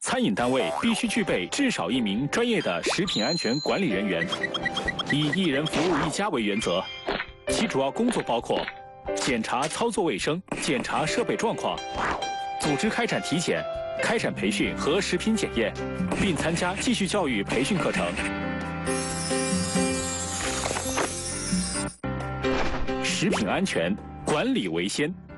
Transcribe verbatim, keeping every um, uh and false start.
餐饮单位必须具备至少一名专业的食品安全管理人员，以一人服务一家为原则。其主要工作包括检查操作卫生、检查设备状况，组织开展体检、开展培训和食品检验，并参加继续教育培训课程。食品安全管理为先。